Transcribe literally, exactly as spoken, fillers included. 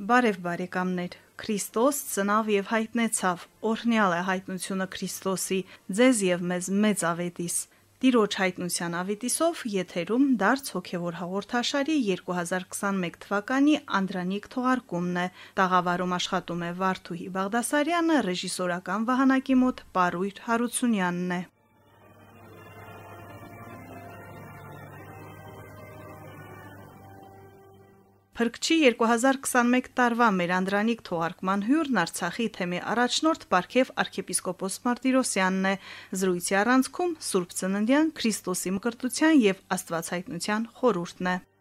Բարև բարեկամներ, Քրիստոս ծնավ և հայտնեցավ, օրհնյալ է հայտնությունը Քրիստոսի, ձեզ և մեզ մեծ ավետիս։ Տիրոջ հայտնության ավետիսով եթերում դարձ հոգևոր հաղորդաշարի երկու հազար քսանմեկ թվականի անդրանիկ թողարկումն է։ Տաղավարում աշխատում է Վարդուհի Բաղդասարյանը, ռեժիսորական վահանակի մոտ Պարույր Հարությունյանն է։ Փրկչի երկու հազար քսանմեկ տարվա մեր անդրանիկ թողարկման հյուրն Արցախի թեմի առաջնորդ Պարքև arczepiskopos Martirosyanն է։ Զրույցի առանցքում Սուրբ Ծննդյան Քրիստոսի մկրտության և Աստվածհայտնության խորհուրդն է։